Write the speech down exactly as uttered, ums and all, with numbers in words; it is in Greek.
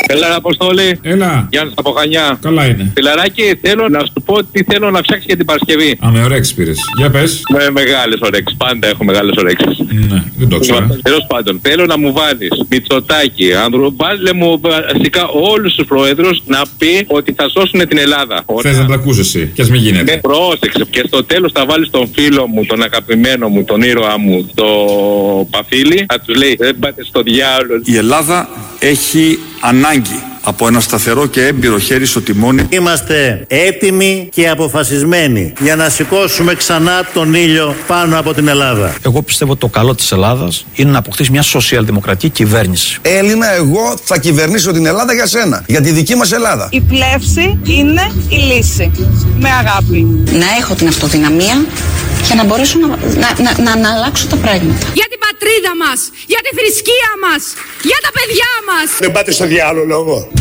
Έλα, Αποστόλη. Έλα. Γιάννης από Χανιά. Καλά είναι. Φιλαράκι, θέλω να σου πω τι θέλω να φτιάξει για την Παρασκευή. Α, με ωρέξεις πήρες. Για πες. Με μεγάλες ωρέξεις. Πάντα έχω μεγάλες ωρέξεις. Ναι, δεν το ξέρω. Τέλος πάντων, θέλω να μου βάλεις Μητσοτάκη, Ανδρου, βάλε μου βασικά όλους τους προέδρους να πει ότι θα σώσουν την Ελλάδα. Θες να τα ακούς εσύ, κι ας μην γίνεται. Ναι, πρόσεξε. Και στο τέλος θα βάλεις τον φίλο μου, τον αγαπημένο μου, τον ήρωα μου, το Παφίλι. Θα τους λέει: δεν πάτε στο διάολο. Η Ελλάδα έχει ανάγκη από ένα σταθερό και έμπειρο χέρι στο τιμόνι. Είμαστε έτοιμοι και αποφασισμένοι για να σηκώσουμε ξανά τον ήλιο πάνω από την Ελλάδα. Εγώ πιστεύω ότι το καλό της Ελλάδας είναι να αποκτήσει μια σοσιαλδημοκρατική κυβέρνηση. Έλληνα, εγώ θα κυβερνήσω την Ελλάδα για σένα, για τη δική μας Ελλάδα. Η πλεύση είναι η λύση. Με αγάπη. Να έχω την αυτοδυναμία για να μπορέσω να, να, να, να, να αλλάξω τα πράγματα. Για την πατρίδα μας, για τη θρησκεία μας, για τα παιδιά μας. Δεν πάτε στο διάλογο.